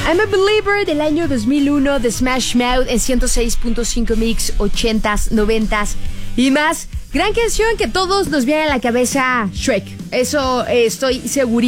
I'm a Believer del año 2001 de Smash Mouth en 106.5 Mix, 80s, 90s y más. Gran canción que todos nos viene a la cabeza, Shrek. Eso estoy segurísima.